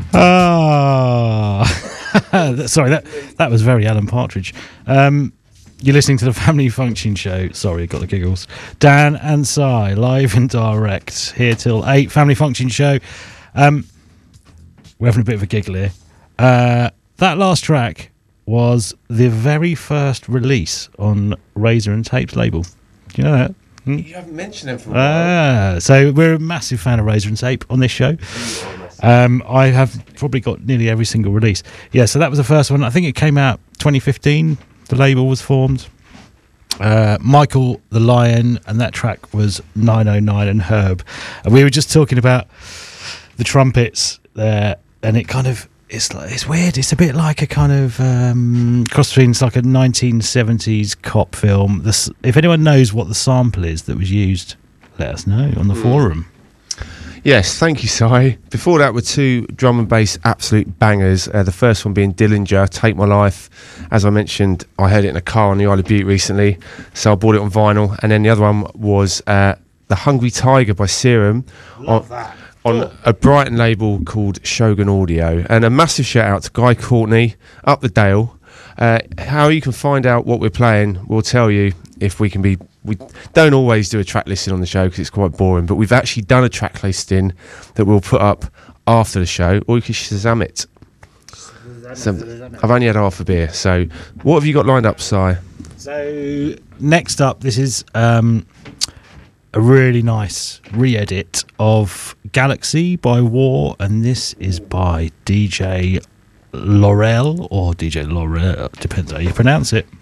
Ah, sorry, that was very Alan Partridge. You're listening to the Family Function Show. Sorry, I got the giggles. Dan and Si, live and direct, here till 8. Family Function Show. We're having a bit of a giggle here. That last track was the very first release on Razor and Tape's label. Do you know that? You haven't mentioned them for a while. So we're a massive fan of Razor and Tape on this show. I have probably got nearly every single release. Yeah, so that was the first one. I think it came out 2015. The label was formed. Michael the Lion, and that track was 909 and Herb. And we were just talking about the trumpets there, and it kind of it's weird. It's a bit like a kind of cross between like a 1970s cop film. If anyone knows what the sample is that was used, let us know on the forum. Yes, thank you, Si. Before that were two drum and bass absolute bangers. The first one being Dillinger, Take My Life. As I mentioned, I heard it in a car on the Isle of Butte recently, so I bought it on vinyl. And then the other one was The Hungry Tiger by Serum. Love that. On a Brighton label called Shogun Audio. And a massive shout out to Guy Courtney up the Dale. How you can find out what we're playing, we'll tell you if we can be. We don't always do a track listing on the show because it's quite boring, but we've actually done a track listing that we'll put up after the show, or you can Shazam it. I've only had half a beer, so what have you got lined up, Si? So next up, this is a really nice re-edit of Galaxy by War, and this is by DJ Laurel, or DJ Laurel, depends how you pronounce it.